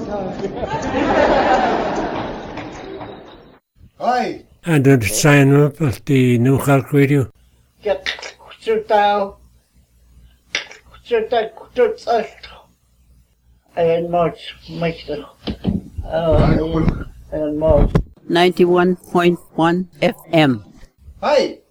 Hi. And the sign up of the New Cork Radio. And much. 91.1 FM. Hi.